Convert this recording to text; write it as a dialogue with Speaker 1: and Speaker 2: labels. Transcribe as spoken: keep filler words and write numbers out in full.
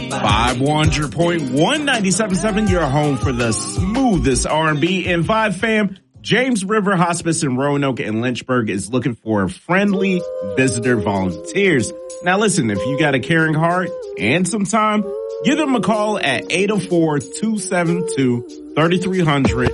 Speaker 1: five hundred point one ninety-seven point seven, your home for the smoothest R and B. And Vibe fam, James River Hospice in Roanoke and Lynchburg is looking for friendly visitor volunteers. Now listen, if you got a caring heart and some time, give them a call at eight oh four, two seven two, three three hundred